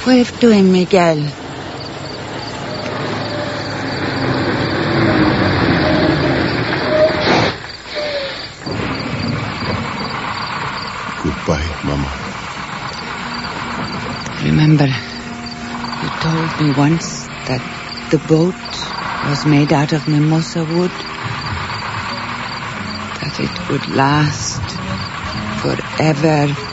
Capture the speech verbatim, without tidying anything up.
Wave to him, Miguel. Goodbye, Mama. Remember, you told me once that the boat was made out of mimosa wood, that it would last forever